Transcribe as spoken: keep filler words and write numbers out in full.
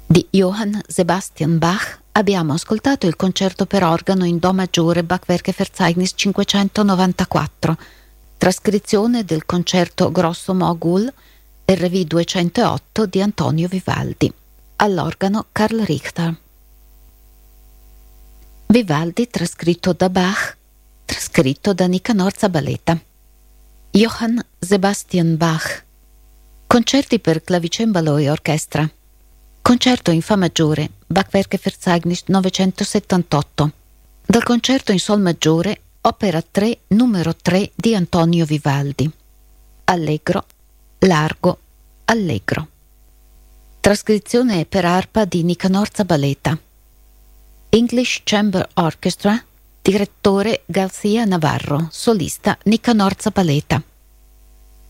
Di Johann Sebastian Bach abbiamo ascoltato il concerto per organo in Do maggiore Bachwerkeverzeichnis cinquecentonovantaquattro, trascrizione del concerto Grosso Mogul R V duecentootto di Antonio Vivaldi, all'organo Carl Richter. Vivaldi trascritto da Bach, trascritto da Nicanor Zabaleta. Johann Sebastian Bach. Concerti per clavicembalo e orchestra. Concerto in Fa maggiore, Bachwerkeverzeichnis novecentosettantotto. Dal concerto in Sol maggiore, opera tre, numero tre di Antonio Vivaldi. Allegro, largo, allegro. Trascrizione per arpa di Nicanor Zabaleta. English Chamber Orchestra, direttore García Navarro, solista Nicanor Zabaleta.